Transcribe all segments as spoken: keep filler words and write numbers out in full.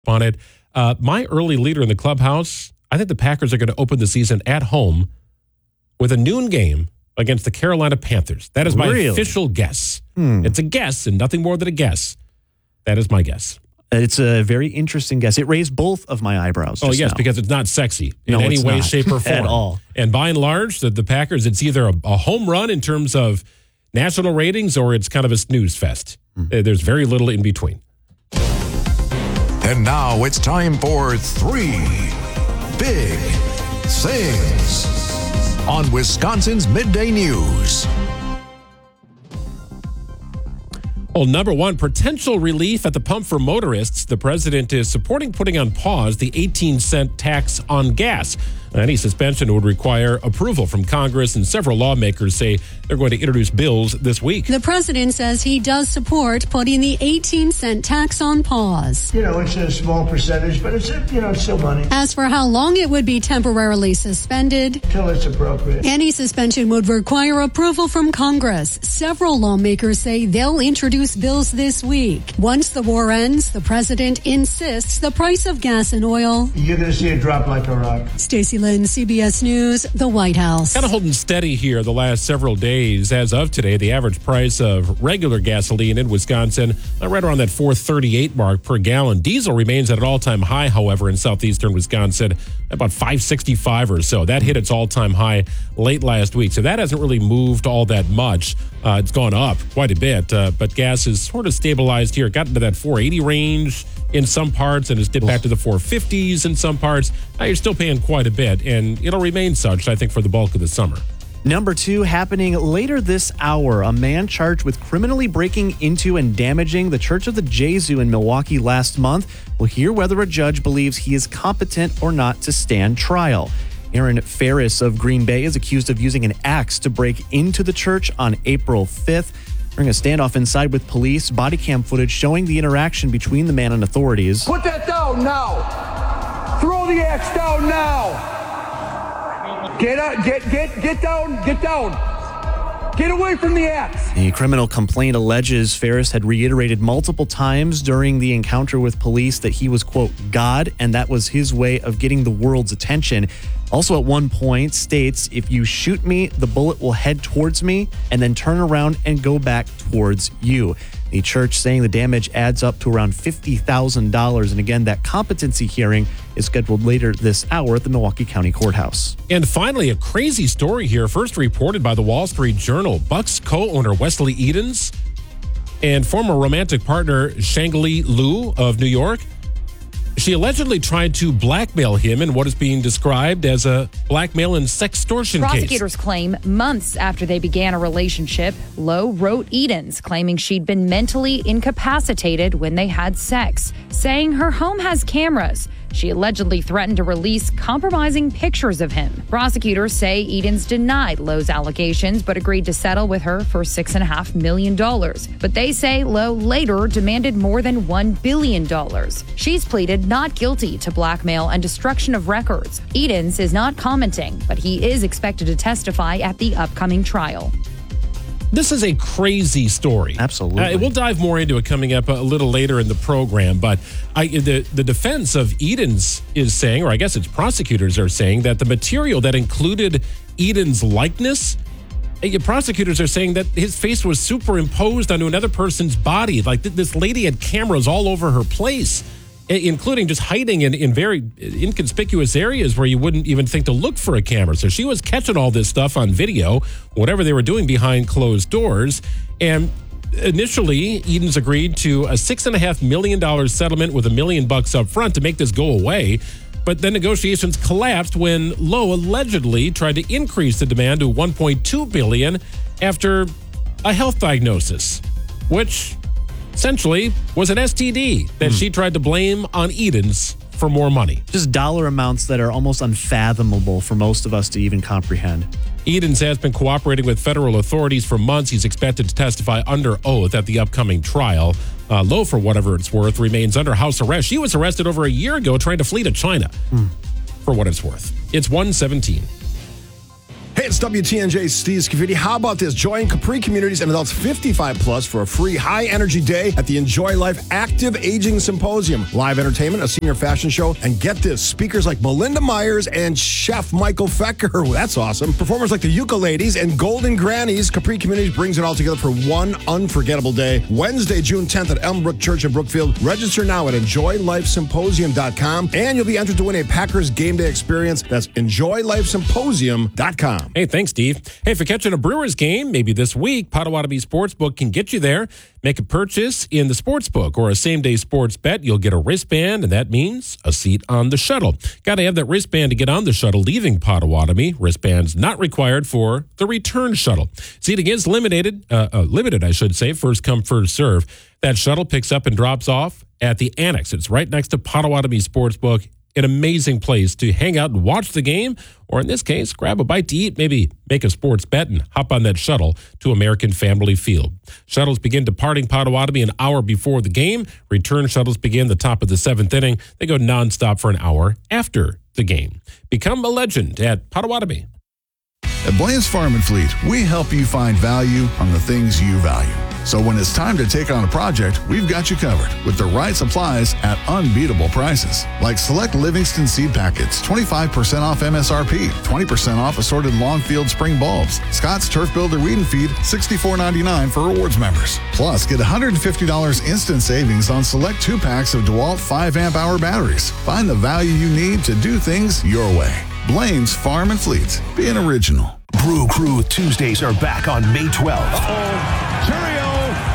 on it. Uh, my early leader in the clubhouse, I think the Packers are going to open the season at home with a noon game against the Carolina Panthers. That is my really? official guess. Hmm. It's a guess and nothing more than a guess. That is my guess. It's a very interesting guess. It raised both of my eyebrows. Oh, yes, now. because it's not sexy in No, any it's way, not. shape, or form. At all. And by and large, the, the Packers, it's either a, a home run in terms of national ratings or it's kind of a snooze fest. Mm. There's very little in between. And now it's time for Three Big Things on Wisconsin's Midday News. Well, number one, potential relief at the pump for motorists. The president is supporting putting on pause the eighteen cent tax on gas. Any suspension would require approval from Congress, and several lawmakers say they're going to introduce bills this week. The president says he does support putting the eighteen cent tax on pause. You know, it's a small percentage, but it's, you know, it's still money. As for how long it would be temporarily suspended, until it's appropriate. Any suspension would require approval from Congress. Several lawmakers say they'll introduce bills this week. Once the war ends, the president insists the price of gas and oil. You're going to see it drop like a rock. Stacey Lynn, C B S News, the White House. Kind of holding steady here the last several days. As of today, the average price of regular gasoline in Wisconsin, right around that four thirty-eight mark per gallon. Diesel remains at an all-time high, however, in southeastern Wisconsin, about five sixty-five or so. That hit its all-time high late last week. So that hasn't really moved all that much. Uh, it's gone up quite a bit, uh, but gas is sort of stabilized here. It got into that four eighty range in some parts and has dipped back to the four fifties in some parts. Now you're still paying quite a bit, and it'll remain such, I think, for the bulk of the summer. Number two, happening later this hour, a man charged with criminally breaking into and damaging the Church of the Jesu in Milwaukee last month will hear whether a judge believes he is competent or not to stand trial. Aaron Ferris of Green Bay is accused of using an axe to break into the church on April fifth. During a standoff inside with police, body cam footage showing the interaction between the man and authorities. Put that down now. Throw the axe down now. Get out, get, get, get down, get down. Get away from the axe. The criminal complaint alleges Ferris had reiterated multiple times during the encounter with police that he was, quote, God, and that was his way of getting the world's attention. Also at one point states, if you shoot me, the bullet will head towards me and then turn around and go back towards you. The church saying the damage adds up to around fifty thousand dollars. And again, that competency hearing is scheduled later this hour at the Milwaukee County Courthouse. And finally, a crazy story here, first reported by the Wall Street Journal. Bucks co-owner Wesley Edens and former romantic partner Shangli Lu of New York, she allegedly tried to blackmail him in what is being described as a blackmail and sextortion case. Prosecutors claim months after they began a relationship, Lowe wrote Edens, claiming she'd been mentally incapacitated when they had sex, saying her home has cameras. She allegedly threatened to release compromising pictures of him. Prosecutors say Edens denied Lowe's allegations, but agreed to settle with her for six point five million dollars. But they say Lowe later demanded more than one billion dollars. She's pleaded not guilty to blackmail and destruction of records. Edens is not commenting, but he is expected to testify at the upcoming trial. This is a crazy story. Absolutely. Uh, we'll dive more into it coming up a little later in the program, but I, the, the defense of Edens is saying, or I guess its prosecutors are saying, that the material that included Edens' likeness, uh, prosecutors are saying that his face was superimposed onto another person's body. Like th- this lady had cameras all over her place, including just hiding in, in very inconspicuous areas where you wouldn't even think to look for a camera. So she was catching all this stuff on video, whatever they were doing behind closed doors. And initially, Edens agreed to a six and a half million dollars settlement with a million bucks up front to make this go away. But then negotiations collapsed when Lowe allegedly tried to increase the demand to one point two billion dollars after a health diagnosis, which essentially was an S T D that mm. she tried to blame on Edens for more money. Just dollar amounts that are almost unfathomable for most of us to even comprehend. Edens has been cooperating with federal authorities for months. He's expected to testify under oath at the upcoming trial. Uh, Lowe, for whatever it's worth, remains under house arrest. She was arrested over a year ago trying to flee to China, mm. for what it's worth. It's one seventeen. Hey, it's W T N J Steve Scafidi. How about this? Join Capri Communities and adults fifty-five plus for a free high-energy day at the Enjoy Life Active Aging Symposium. Live entertainment, a senior fashion show, and get this, speakers like Melinda Myers and Chef Michael Fecker. That's awesome. Performers like the Ukuladies and Golden Grannies. Capri Communities brings it all together for one unforgettable day. Wednesday, June tenth at Elmbrook Church in Brookfield. Register now at enjoy life symposium dot com, and you'll be entered to win a Packers game day experience. That's enjoy life symposium dot com. Hey, thanks, Steve. Hey, for catching a Brewers game, maybe this week, Potawatomi Sportsbook can get you there. Make a purchase in the sportsbook or a same-day sports bet. You'll get a wristband, and that means a seat on the shuttle. Got to have that wristband to get on the shuttle leaving Potawatomi. Wristbands not required for the return shuttle. Seating is limited, uh, uh, limited, I should say. First come, first serve. That shuttle picks up and drops off at the Annex. It's right next to Potawatomi Sportsbook. An amazing place to hang out and watch the game, or in this case, grab a bite to eat, maybe make a sports bet and hop on that shuttle to American Family Field. Shuttles begin departing Potawatomi an hour before the game. Return shuttles begin the top of the seventh inning. They go nonstop for an hour after the game. Become a legend at Potawatomi. At Blaine's Farm and Fleet, we help you find value on the things you value. So when it's time to take on a project, we've got you covered with the right supplies at unbeatable prices. Like select Livingston seed packets, twenty-five percent off M S R P, twenty percent off assorted Longfield spring bulbs. Scott's Turf Builder Weed and Feed, sixty-four ninety-nine for rewards members. Plus, get one hundred fifty dollars instant savings on select two packs of DeWalt five amp hour batteries. Find the value you need to do things your way. Blaine's Farm and Fleet. Be an original. Brew Crew Tuesdays are back on May twelfth. Oh, Churio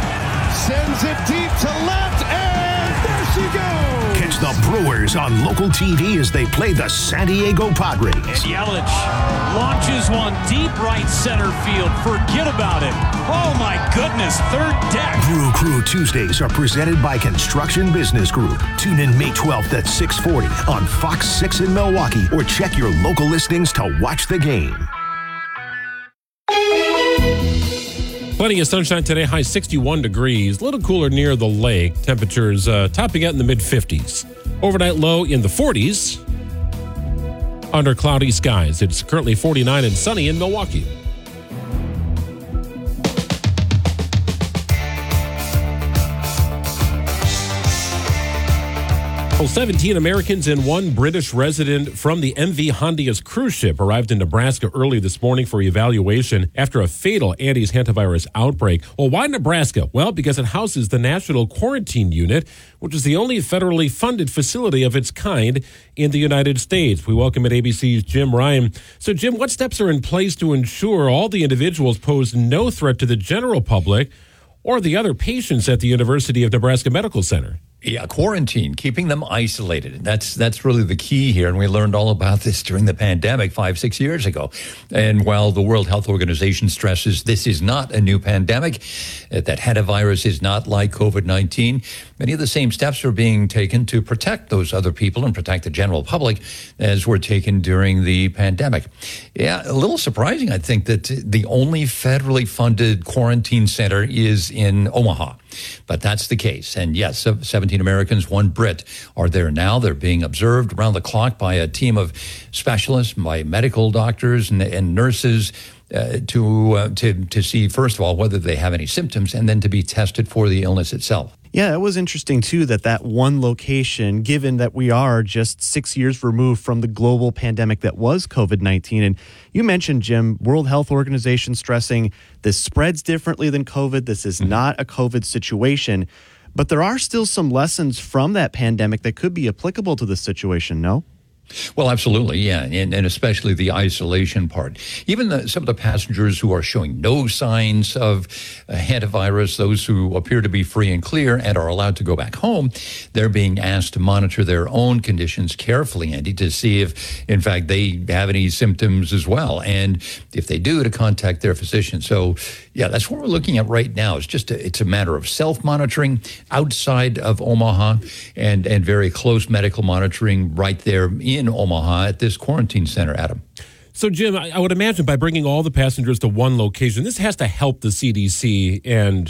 sends it deep to left, and there she goes. Catch the Brewers on local T V as they play the San Diego Padres. And Yelich launches one deep right center field. Forget about it. Oh, my goodness. Third deck. Brew Crew Tuesdays are presented by Construction Business Group. Tune in May twelfth at six forty on Fox six in Milwaukee, or check your local listings to watch the game. Plenty of sunshine today, high sixty-one degrees. A little cooler near the lake. Temperatures uh, topping out in the mid-fifties. Overnight low in the forties under cloudy skies. It's currently forty-nine and sunny in Milwaukee. Well, seventeen Americans and one British resident from the M V Hondias cruise ship arrived in Nebraska early this morning for evaluation after a fatal Andes hantavirus outbreak. Well, why Nebraska? Well, because it houses the National Quarantine Unit, which is the only federally funded facility of its kind in the United States. We welcome at A B C's Jim Ryan. So, Jim, what steps are in place to ensure all the individuals pose no threat to the general public or the other patients at the University of Nebraska Medical Center? Yeah, quarantine, keeping them isolated. That's that's really the key here. And we learned all about this during the pandemic five, six years ago. And while the World Health Organization stresses this is not a new pandemic, that hantavirus is not like COVID nineteen, many of the same steps are being taken to protect those other people and protect the general public as were taken during the pandemic. Yeah, a little surprising, I think, that the only federally funded quarantine center is in Omaha. But that's the case. And yes, seventeen Americans, one Brit are there now. They're being observed around the clock by a team of specialists, by medical doctors and, and nurses uh, to, uh, to, to see, first of all, whether they have any symptoms and then to be tested for the illness itself. Yeah, it was interesting, too, that that one location, given that we are just six years removed from the global pandemic that was COVID nineteen. And you mentioned, Jim, World Health Organization stressing this spreads differently than COVID. This is mm-hmm. not a COVID situation. But there are still some lessons from that pandemic that could be applicable to this situation, no? Well, absolutely, yeah, and, and especially the isolation part. Even the, some of the passengers who are showing no signs of uh, hantavirus, those who appear to be free and clear and are allowed to go back home, they're being asked to monitor their own conditions carefully, Andy, to see if, in fact, they have any symptoms as well. And if they do, to contact their physician. So, yeah, that's what we're looking at right now. It's just a, it's a matter of self-monitoring outside of Omaha and, and very close medical monitoring right there in in Omaha at this quarantine center, Adam. So, Jim, I, I would imagine by bringing all the passengers to one location, this has to help the C D C and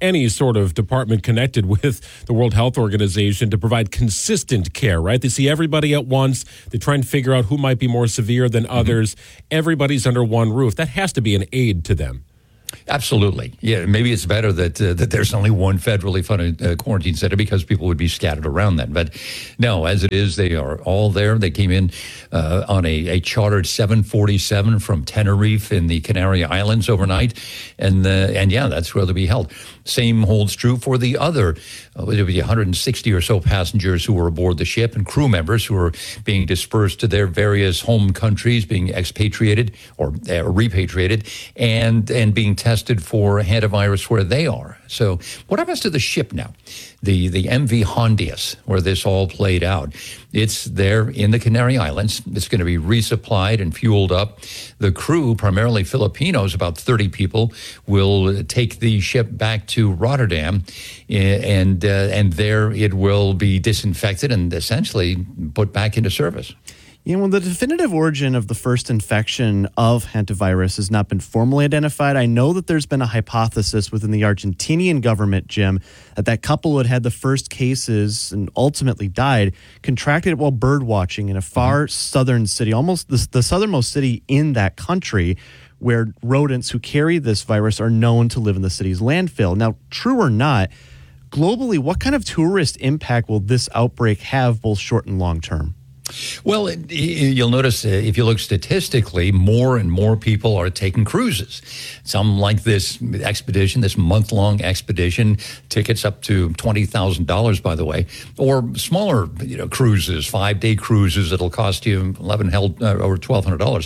any sort of department connected with the World Health Organization to provide consistent care, right? They see everybody at once. They try and figure out who might be more severe than mm-hmm. others. Everybody's under one roof. That has to be an aid to them. Absolutely. Yeah, maybe it's better that uh, that there's only one federally funded uh, quarantine center because people would be scattered around that. But no, as it is, they are all there. They came in uh, on a, a chartered seven forty-seven from Tenerife in the Canary Islands overnight. And, uh, and yeah, that's where they'll be held. Same holds true for the other, uh, there'll be one hundred sixty or so passengers who were aboard the ship and crew members who are being dispersed to their various home countries, being expatriated or uh, repatriated, and, and being tested for hantavirus where they are. So what happens to the ship now? The the M V Hondius, where this all played out. It's there in the Canary Islands. It's going to be resupplied and fueled up. The crew, primarily Filipinos, about thirty people, will take the ship back to Rotterdam, and uh, and there it will be disinfected and essentially put back into service. You know, well, the definitive origin of the first infection of hantavirus has not been formally identified. I know that there's been a hypothesis within the Argentinian government, Jim, that that couple who had had the first cases and ultimately died contracted it while bird watching in a far mm-hmm. southern city, almost the, the southernmost city in that country, where rodents who carry this virus are known to live in the city's landfill. Now, true or not, globally, what kind of tourist impact will this outbreak have, both short and long term? Well, you'll notice uh, if you look statistically, more and more people are taking cruises. Some like this expedition, this month-long expedition, tickets up to twenty thousand dollars, by the way, or smaller, you know, cruises, five-day cruises that'll cost you eleven held uh, or twelve hundred dollars.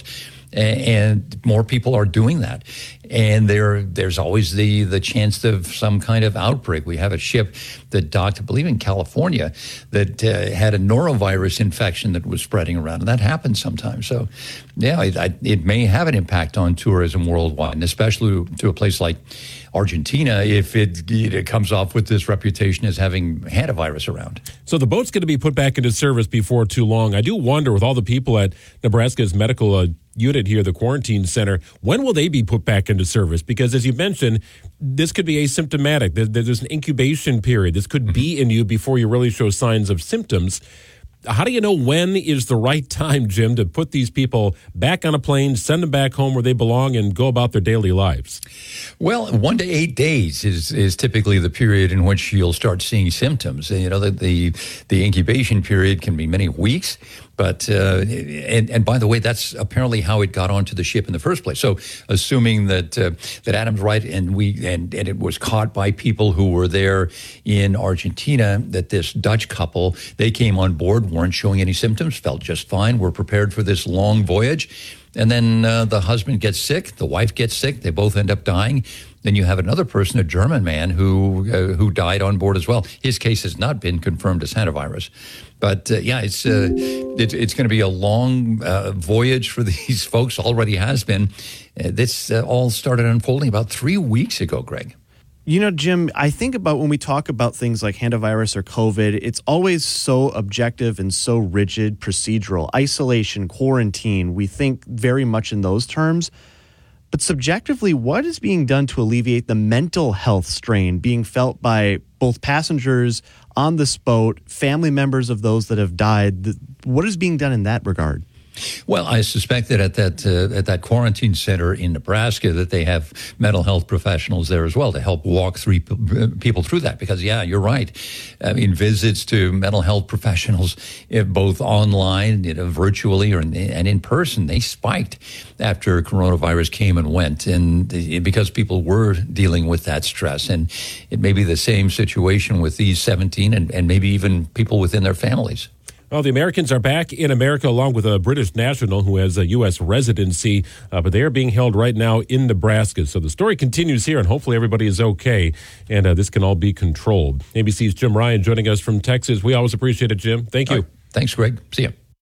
And more people are doing that. And there, there's always the, the chance of some kind of outbreak. We have a ship that docked, I believe, in California that uh, had a norovirus infection that was spreading around. And that happens sometimes. So, yeah, it, it may have an impact on tourism worldwide, and especially to a place like Argentina if it, it comes off with this reputation as having hantavirus around. So the boat's going to be put back into service before too long. I do wonder, with all the people at Nebraska's medical uh, unit here, the quarantine center, when will they be put back into service? Because as you mentioned, this could be asymptomatic. There, there's an incubation period. This could mm-hmm. be in you before you really show signs of symptoms. How do you know when is the right time, Jim, to put these people back on a plane, send them back home where they belong, and go about their daily lives? Well, one to eight days is, is typically the period in which you'll start seeing symptoms. You know, the the, the incubation period can be many weeks. But, uh, and, and by the way, that's apparently how it got onto the ship in the first place. So assuming that uh, that Adam's right and we and, and it was caught by people who were there in Argentina, that this Dutch couple, they came on board, weren't showing any symptoms, felt just fine, were prepared for this long voyage. And then uh, the husband gets sick, the wife gets sick, they both end up dying. Then you have another person, a German man, who uh, who died on board as well. His case has not been confirmed as hantavirus. But, uh, yeah, it's uh, it, it's going to be a long uh, voyage for these folks, already has been. Uh, this uh, all started unfolding about three weeks ago, Greg. You know, Jim, I think about when we talk about things like hantavirus or COVID, it's always so objective and so rigid, procedural, isolation, quarantine. We think very much in those terms. But subjectively, what is being done to alleviate the mental health strain being felt by both passengers on this boat, family members of those that have died? What is being done in that regard? Well, I suspect that at that uh, at that quarantine center in Nebraska that they have mental health professionals there as well to help walk three p- people through that. Because, yeah, you're right. I mean, visits to mental health professionals, both online, you know, virtually, or in, and in person, they spiked after coronavirus came and went, and because people were dealing with that stress. And it may be the same situation with these seventeen and, and maybe even people within their families. Well, the Americans are back in America along with a British national who has a U S residency, uh, but they are being held right now in Nebraska. So the story continues here, and hopefully everybody is okay, and uh, this can all be controlled. A B C's Jim Ryan joining us from Texas. We always appreciate it, Jim. Thank you. Right. Thanks, Greg. See you.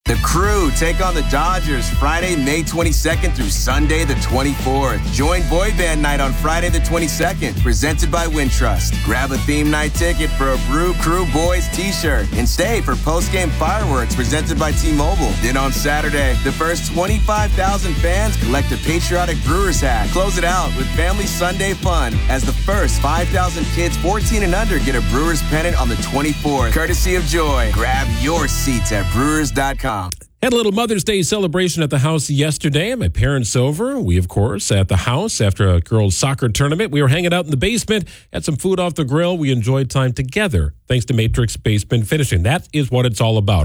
The Crew take on the Dodgers Friday, May twenty-second through Sunday, the twenty-fourth. Join Boy Band Night on Friday the twenty-second, presented by Wintrust. Grab a theme night ticket for a Brew Crew Boys t-shirt and stay for post-game fireworks presented by T-Mobile. Then on Saturday, the first twenty-five thousand fans collect a patriotic Brewers hat. Close it out with Family Sunday fun as the first five thousand kids fourteen and under get a Brewers pennant on the twenty-fourth, courtesy of Joy. Grab your seats at brewers dot com. Had a little Mother's Day celebration at the house yesterday. My parents over. We, of course, at the house after a girls' soccer tournament. We were hanging out in the basement, had some food off the grill. We enjoyed time together, thanks to Matrix Basement Finishing. That is what it's all about.